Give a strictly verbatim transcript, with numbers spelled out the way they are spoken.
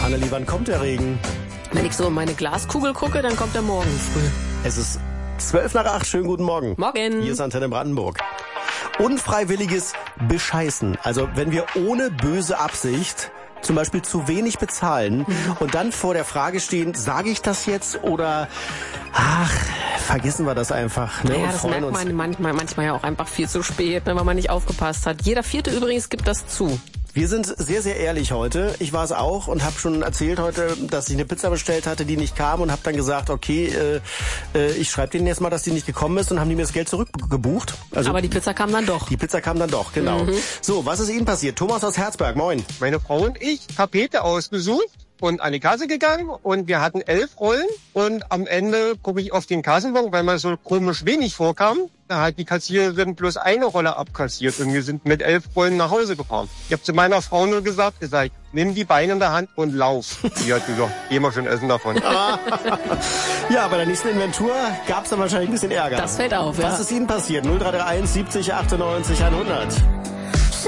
Annelie, wann kommt der Regen? Wenn ich so in meine Glaskugel gucke, dann kommt er morgen früh. Es ist zwölf nach acht. Schönen guten Morgen. Morgen. Hier ist Antenne Brandenburg. Unfreiwilliges Bescheißen. Also wenn wir ohne böse Absicht zum Beispiel zu wenig bezahlen mhm. und dann vor der Frage stehen, sage ich das jetzt oder ach, vergessen wir das einfach. Ne? Ja, und das freuen merkt uns. man manchmal, manchmal ja auch einfach viel zu spät, wenn man nicht aufgepasst hat. Jeder Vierte übrigens gibt das zu. Wir sind sehr, sehr ehrlich heute. Ich war es auch und habe schon erzählt heute, dass ich eine Pizza bestellt hatte, die nicht kam und habe dann gesagt, okay, äh, äh, ich schreibe denen jetzt mal, dass die nicht gekommen ist und haben die mir das Geld zurückgebucht. Also, aber die Pizza kam dann doch. Die Pizza kam dann doch, genau. Mhm. So, was ist Ihnen passiert? Thomas aus Herzberg, moin. Meine Frau und ich Tapete ausgesucht und an die Kasse gegangen und wir hatten elf Rollen und am Ende gucke ich auf den Kassenbon, weil mir so komisch wenig vorkam. Da hat die Kassiererin bloß eine Rolle abkassiert und wir sind mit elf Rollen nach Hause gefahren. Ich habe zu meiner Frau nur gesagt, gesagt, nimm die Beine in der Hand und lauf. Die hat gesagt, geh mal schon essen davon. Ja, bei der nächsten Inventur gab's dann wahrscheinlich ein bisschen Ärger. Das fällt auf, ja. Was ist Ihnen passiert? null drei drei eins siebzig achtundneunzig hundert.